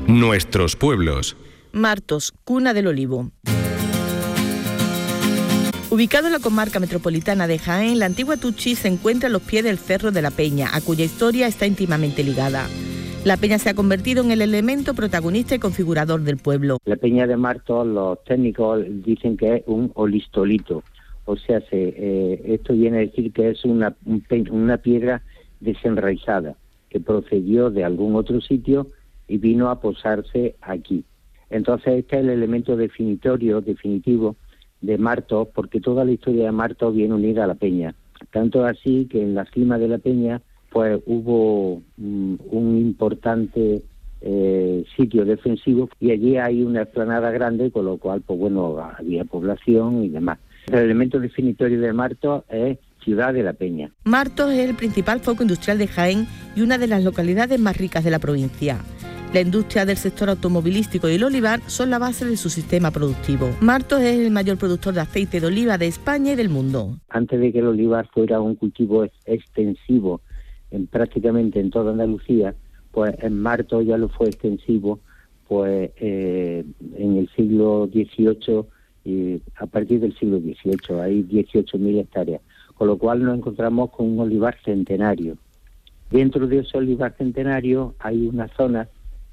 Nuestros pueblos. Martos, cuna del olivo. Ubicado en la comarca metropolitana de Jaén, la antigua Tuchi se encuentra a los pies del Cerro de la Peña, a cuya historia está íntimamente ligada. La peña se ha convertido en el elemento protagonista y configurador del pueblo. La peña de Martos, los técnicos dicen que es un olistolito, o sea, esto viene a decir que es una piedra desenraizada, que procedió de algún otro sitio y vino a posarse aquí. Entonces este es el elemento definitivo de Martos, porque toda la historia de Martos viene unida a la peña. Tanto así que en la cima de la peña pues hubo un importante sitio defensivo y allí hay una explanada grande, con lo cual pues bueno, había población y demás. El elemento definitorio de Martos es Ciudad de la Peña. Martos es el principal foco industrial de Jaén y una de las localidades más ricas de la provincia. La industria del sector automovilístico y el olivar son la base de su sistema productivo. Martos es el mayor productor de aceite de oliva de España y del mundo. Antes de que el olivar fuera un cultivo extensivo prácticamente en toda Andalucía, pues en Martos ya lo fue extensivo pues en el siglo XVIII y a partir del siglo XVIII hay 18.000 hectáreas, con lo cual nos encontramos con un olivar centenario. Dentro de ese olivar centenario hay una zona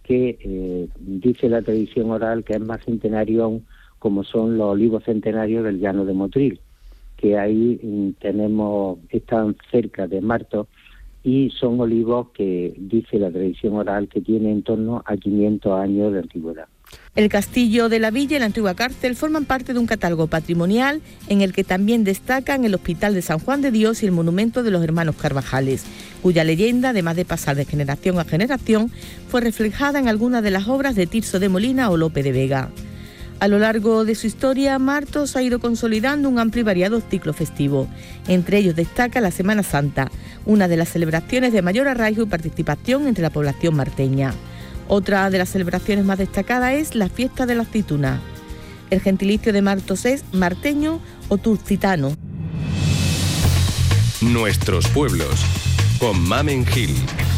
que dice la tradición oral que es más centenario aún, como son los olivos centenarios del Llano de Motril, que ahí están cerca de Martos y son olivos que dice la tradición oral que tienen en torno a 500 años de antigüedad. El castillo de la villa y la antigua cárcel forman parte de un catálogo patrimonial en el que también destacan el Hospital de San Juan de Dios y el monumento de los hermanos Carvajales, cuya leyenda, además de pasar de generación a generación, fue reflejada en algunas de las obras de Tirso de Molina o Lope de Vega. A lo largo de su historia, Martos ha ido consolidando un amplio y variado ciclo festivo. Entre ellos destaca la Semana Santa, una de las celebraciones de mayor arraigo y participación entre la población marteña. Otra de las celebraciones más destacadas es la Fiesta de la Aceituna. El gentilicio de Martos es marteño o turcitano. Nuestros pueblos, con Mamen Gil.